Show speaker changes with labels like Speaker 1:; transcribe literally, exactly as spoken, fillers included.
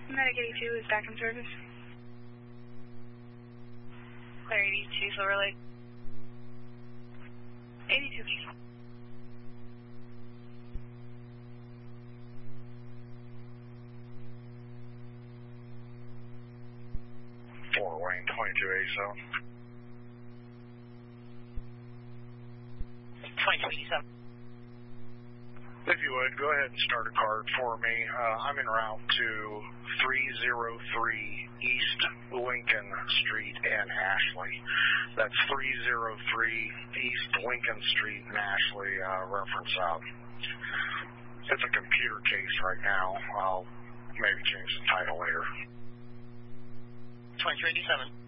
Speaker 1: Medic eighty-two is back in service.
Speaker 2: Clear eighty-two, Silver Lake.
Speaker 1: eighty-two.
Speaker 3: Fort Wayne, twenty-two eighty-seven.
Speaker 2: twenty-two eighty-seven.
Speaker 3: If you would, go ahead and start a card for me. Uh, I'm en route to three oh three East Lincoln Street in Ashley. That's three oh three East Lincoln Street in Ashley. Uh, reference out. It's a computer case right now. I'll maybe change the title later.
Speaker 2: twenty-two eighty-seven.